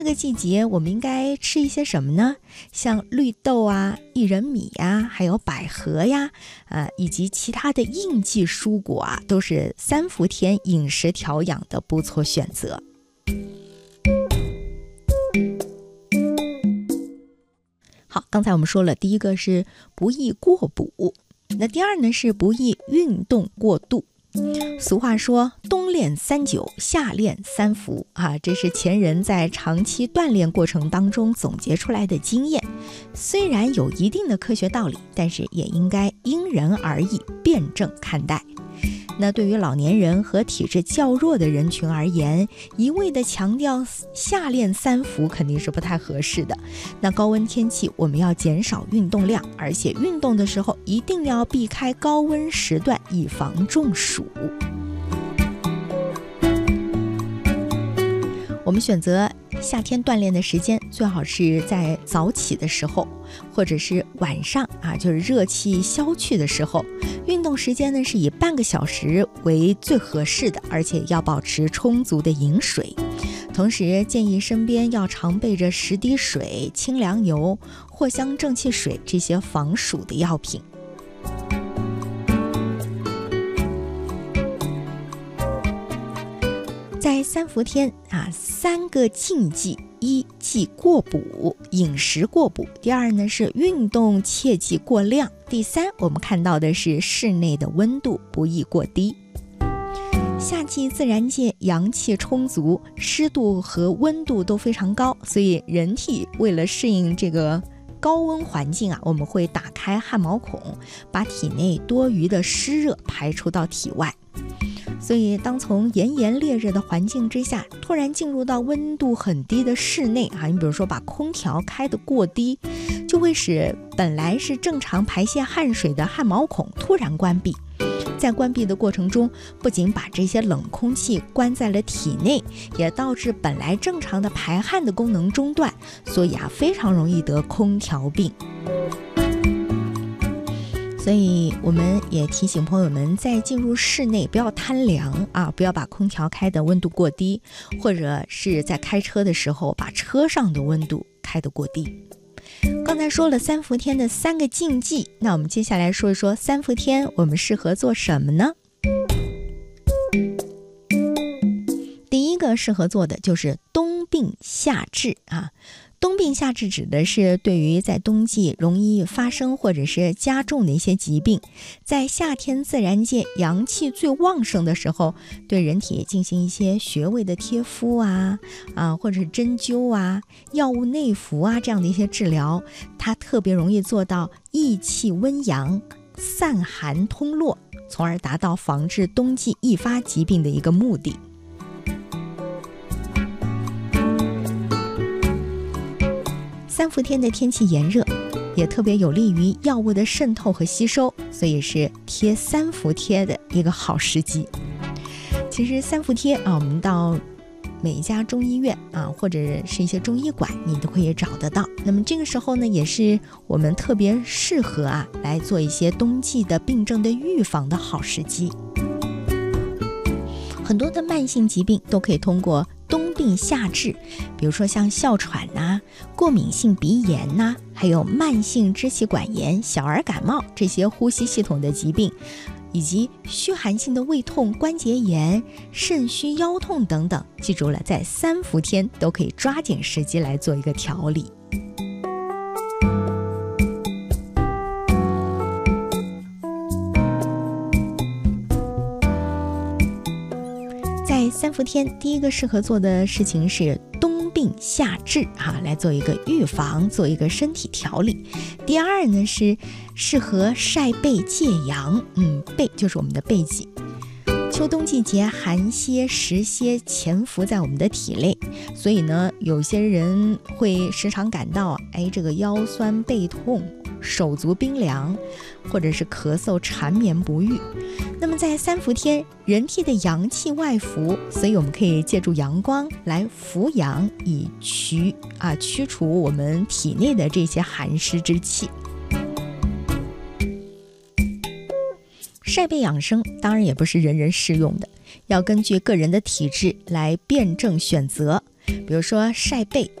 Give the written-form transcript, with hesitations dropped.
这个季节我们应该吃一些什么呢？像绿豆啊、薏仁米呀，还有百合呀，以及其他的应季蔬果啊，都是三伏天饮食调养的不错选择。好，刚才我们说了，第一个是不宜过补，那第二呢是不宜运动过度。俗话说冬练3-9，夏练3伏啊，这是前人在长期锻炼过程当中总结出来的经验。虽然有一定的科学道理，但是也应该因人而异，辩证看待。那对于老年人和体质较弱的人群而言，一味的强调夏练3伏肯定是不太合适的。那高温天气我们要减少运动量，而且运动的时候一定要避开高温时段，以防中暑。我们选择夏天锻炼的时间，最好是在早起的时候，或者是晚上啊，就是热气消去的时候。运动时间呢是以半个小时为最合适的，而且要保持充足的饮水。同时建议身边要常备着10滴水、清凉油、藿香正气水这些防暑的药品。在三伏天啊，3个禁忌：一忌过补，饮食过补；第二呢是运动切忌过量；第三，我们看到的是室内的温度不宜过低。夏季自然界阳气充足，湿度和温度都非常高，所以人体为了适应这个高温环境啊，我们会打开汗毛孔，把体内多余的湿热排出到体外。所以当从炎炎烈热的环境之下突然进入到温度很低的室内啊，你比如说把空调开得过低，就会使本来是正常排泄汗水的汗毛孔突然关闭。在关闭的过程中，不仅把这些冷空气关在了体内，也导致本来正常的排汗的功能中断，所以非常容易得空调病。所以我们也提醒朋友们，在进入室内不要贪凉啊，不要把空调开的温度过低，或者是在开车的时候把车上的温度开得过低。刚才说了三伏天的3个禁忌，那我们接下来说一说三伏天我们适合做什么呢？第一个适合做的就是冬病夏治啊。冬病夏治指的是对于在冬季容易发生或者是加重的一些疾病，在夏天自然界阳气最旺盛的时候，对人体进行一些穴位的贴敷啊，或者是针灸啊、药物内服啊这样的一些治疗，它特别容易做到益气温阳、散寒通络，从而达到防治冬季易发疾病的一个目的。三伏天的天气炎热，也特别有利于药物的渗透和吸收，所以是贴三伏贴的一个好时机。其实三伏贴啊，我们到每一家中医院啊，或者是一些中医馆，你都可以找得到。那么这个时候呢，也是我们特别适合来做一些冬季的病症的预防的好时机。很多的慢性疾病都可以通过冬病夏治，比如说像哮喘过敏性鼻炎还有慢性支气管炎、小儿感冒这些呼吸系统的疾病，以及虚寒性的胃痛、关节炎、肾虚腰痛等等。记住了，在三伏天都可以抓紧时机来做一个调理。在三伏天，第一个适合做的事情是冬病夏治来做一个预防，做一个身体调理。第二呢是适合晒背戒阳，背就是我们的背脊。秋冬季节寒歇时歇潜伏在我们的体内，所以呢有些人会时常感到这个腰酸背痛、手足冰凉，或者是咳嗽缠绵不愈。那么在三伏天，人体的阳气外伏，所以我们可以借助阳光来扶阳，以驱除我们体内的这些寒湿之气。晒背养生当然也不是人人适用的，要根据个人的体质来辩证选择。 比如说晒背